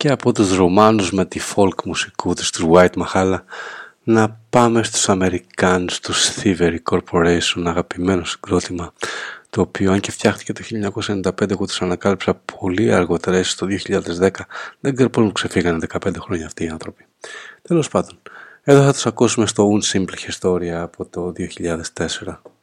και από τους Ρωμάνους με τη folk μουσικού τους White Mahala να πάμε στους Αμερικάνους, τους Thievery Corporation, αγαπημένο συγκρότημα, το οποίο αν και φτιάχτηκε το 1995, εγώ τους ανακάλυψα πολύ αργότερα, ίσως το 2010, δεν ξέρω πώς μου ξεφύγανε 15 χρόνια αυτοί οι άνθρωποι. Τέλος πάντων, εδώ θα τους ακούσουμε στο Un Simple Historia από το 2004.